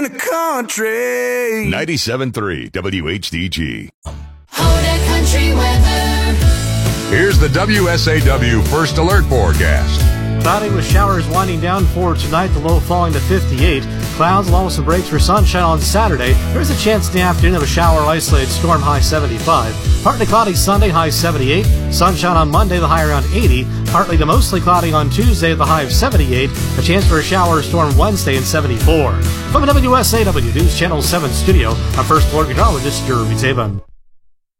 the country. 97.3 WHDG. Country weather. Here's the WSAW First Alert forecast. Cloudy with showers winding down for tonight, the low falling to 58. Clouds along with some breaks for sunshine on Saturday. There's a chance in the afternoon of a shower or isolated storm, high 75. Partly cloudy Sunday, high 78. Sunshine on Monday, the high around 80. Partly to mostly cloudy on Tuesday, the high of 78. A chance for a shower or storm Wednesday in 74. From the WSAW News Channel 7 studio, I'm First Alert meteorologist Jeremy Taven.